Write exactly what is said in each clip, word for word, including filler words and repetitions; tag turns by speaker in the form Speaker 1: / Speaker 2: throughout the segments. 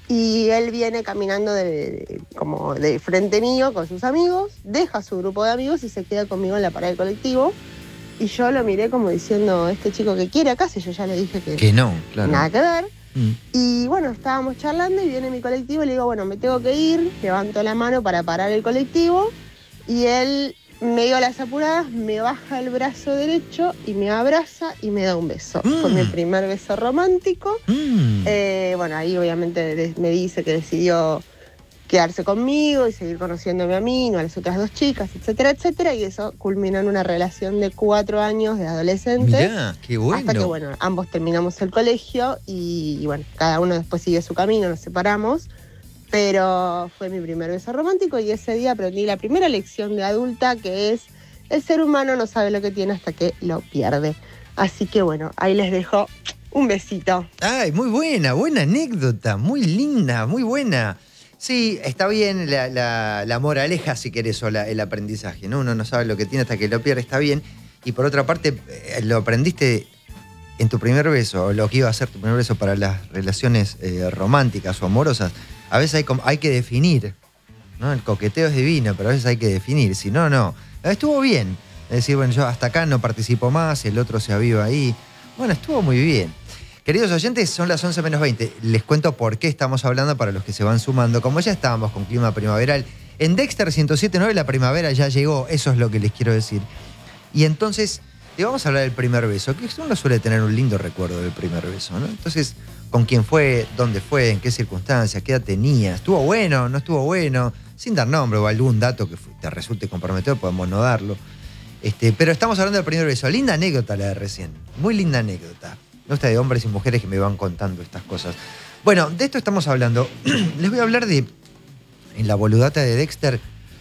Speaker 1: Y él viene caminando de, de, como de frente mío con sus amigos, deja su grupo de amigos y se queda conmigo en la parada del colectivo. Y yo lo miré como diciendo, este chico que quiere acá, si yo ya le dije que,
Speaker 2: que no, claro.
Speaker 1: Nada que ver.
Speaker 2: Mm.
Speaker 1: Y bueno, estábamos charlando y viene mi colectivo y le digo, bueno, me tengo que ir, levanto la mano para parar el colectivo y él, medio a las apuradas, me baja el brazo derecho y me abraza y me da un beso. Mm. Fue mi primer beso romántico. Mm. Eh, bueno, ahí obviamente me dice que decidió quedarse conmigo y seguir conociéndome a mí, no a las otras dos chicas, etcétera, etcétera, y eso culminó en una relación de cuatro años de adolescentes.
Speaker 2: Mirá, qué bueno.
Speaker 1: Hasta que, bueno, ambos terminamos el colegio y, y, bueno, cada uno después siguió su camino, nos separamos, pero fue mi primer beso romántico y ese día aprendí la primera lección de adulta, que es el ser humano no sabe lo que tiene hasta que lo pierde. Así que, bueno, ahí les dejo un besito.
Speaker 2: Ay, muy buena, buena anécdota, muy linda, muy buena. Sí, está bien la, la, la moraleja, si querés, o la, el aprendizaje, ¿no? Uno no sabe lo que tiene hasta que lo pierde, está bien. Y por otra parte, lo aprendiste en tu primer beso, o lo que iba a ser tu primer beso para las relaciones eh, románticas o amorosas. A veces hay, hay que definir, ¿no? El coqueteo es divino, pero a veces hay que definir. Si no, no. Estuvo bien. Es decir, bueno, yo hasta acá no participo más, el otro se aviva ahí. Bueno, estuvo muy bien. Queridos oyentes, son las once menos veinte. Les cuento por qué estamos hablando para los que se van sumando. Como ya estábamos con clima primaveral, en Dexter ciento siete punto nueve la primavera ya llegó, eso es lo que les quiero decir. Y entonces, te vamos a hablar del primer beso, que uno suele tener un lindo recuerdo del primer beso, ¿no? Entonces, ¿con quién fue? ¿Dónde fue? ¿En qué circunstancias? ¿Qué edad tenía? ¿Estuvo bueno? ¿No estuvo bueno? Sin dar nombre o algún dato que te resulte comprometedor, podemos no darlo. Este, pero estamos hablando del primer beso. Linda anécdota la de recién, muy linda anécdota. No está de hombres y mujeres que me van contando estas cosas. Bueno, de esto estamos hablando. Les voy a hablar de, en la boludata de Dexter.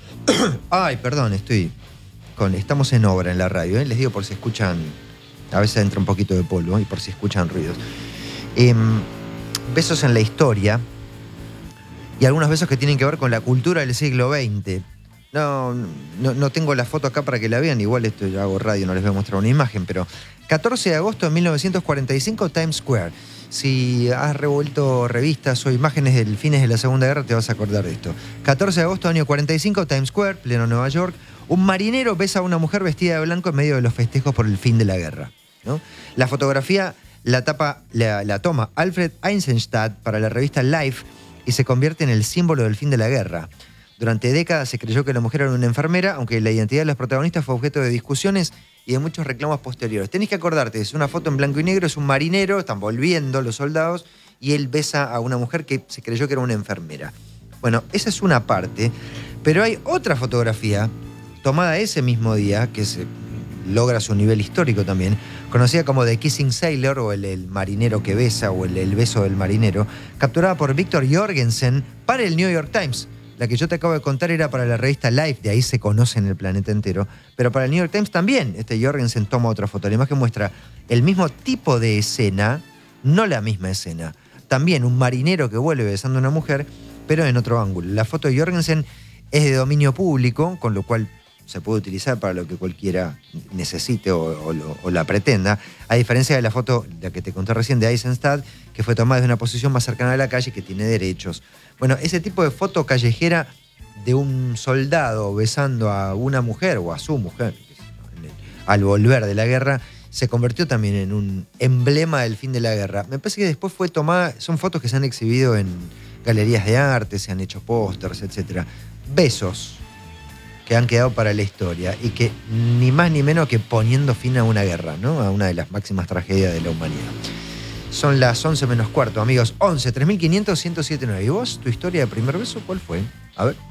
Speaker 2: Ay, perdón, estoy con, estamos en obra en la radio, ¿eh? Les digo por si escuchan, a veces entra un poquito de polvo, ¿eh? Y por si escuchan ruidos. Eh, besos en la historia y algunos besos que tienen que ver con la cultura del siglo veinte. No, no, no tengo la foto acá para que la vean, igual esto yo hago radio, no les voy a mostrar una imagen, pero catorce de agosto de mil novecientos cuarenta y cinco, Times Square. Si has revuelto revistas o imágenes del fines de la Segunda Guerra, te vas a acordar de esto. catorce de agosto del año cuarenta y cinco, Times Square, pleno Nueva York. Un marinero besa a una mujer vestida de blanco en medio de los festejos por el fin de la guerra, ¿no? La fotografía la, tapa, la, la toma Alfred Eisenstadt para la revista Life y se convierte en el símbolo del fin de la guerra. Durante décadas se creyó que la mujer era una enfermera, aunque la identidad de los protagonistas fue objeto de discusiones y de muchos reclamos posteriores. Tenés que acordarte, es una foto en blanco y negro, es un marinero, están volviendo los soldados, y él besa a una mujer que se creyó que era una enfermera. Bueno, esa es una parte, pero hay otra fotografía tomada ese mismo día, que se logra su nivel histórico también, conocida como The Kissing Sailor, o el, el marinero que besa, o el, el beso del marinero, capturada por Victor Jorgensen para el New York Times. La que yo te acabo de contar era para la revista Life, de ahí se conoce en el planeta entero. Pero para el New York Times también, este Jorgensen toma otra foto. La imagen muestra el mismo tipo de escena, no la misma escena. También un marinero que vuelve besando a una mujer, pero en otro ángulo. La foto de Jorgensen es de dominio público, con lo cual se puede utilizar para lo que cualquiera necesite o, o, o la pretenda, a diferencia de la foto, la que te conté recién, de Eisenstadt, que fue tomada desde una posición más cercana a la calle, que tiene derechos. Bueno, ese tipo de foto callejera de un soldado besando a una mujer o a su mujer, al volver de la guerra, se convirtió también en un emblema del fin de la guerra. Me parece que después fue tomada, son fotos que se han exhibido en galerías de arte, se han hecho pósters, etcétera. Besos que han quedado para la historia y que ni más ni menos que poniendo fin a una guerra, ¿no? A una de las máximas tragedias de la humanidad. Son las once menos cuarto, amigos. once, tres mil quinientos, ciento siete punto nueve. ¿Y vos, tu historia de primer beso, cuál fue? A ver.